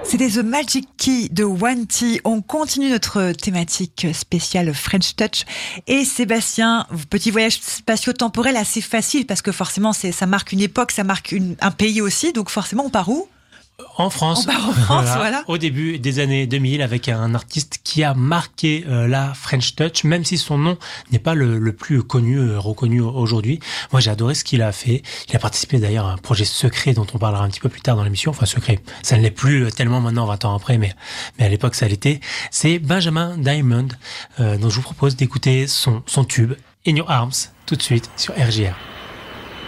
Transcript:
C'était The Magic Key de One T. On continue notre thématique spéciale French Touch. Et Sébastien, petit voyage spatio-temporel assez facile parce que forcément ça marque une époque, ça marque un pays aussi. Donc forcément, on part où ? En France, voilà. Au début des années 2000, avec un artiste qui a marqué la French Touch, même si son nom n'est pas le plus connu, reconnu aujourd'hui. Moi, j'ai adoré ce qu'il a fait. Il a participé d'ailleurs à un projet secret dont on parlera un petit peu plus tard dans l'émission. Enfin, secret, ça ne l'est plus tellement maintenant, 20 ans après, mais à l'époque, ça l'était. C'est Benjamin Diamond, dont je vous propose d'écouter son tube, In Your Arms, tout de suite sur RJR.